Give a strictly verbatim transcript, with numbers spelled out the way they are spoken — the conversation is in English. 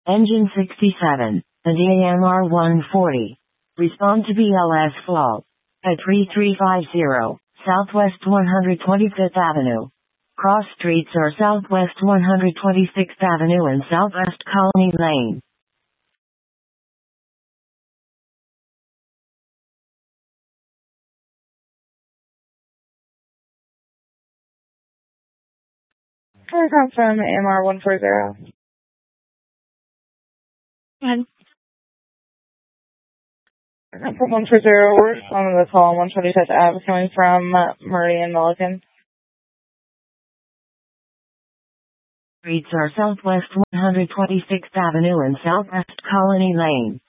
Engine sixty-seven, and A M R one forty. Respond to B L S flow. At three three five zero, Southwest one hundred twenty-fifth Avenue. Cross streets are Southwest one hundred twenty-sixth Avenue and Southwest Colony Lane. Can I confirm A M R one forty? And From one forty, we're responding to the call on one twenty-fifth Ave coming from uh, Murray and Milliken. Streets are Southwest one hundred twenty-sixth Avenue and Southwest Colony Lane.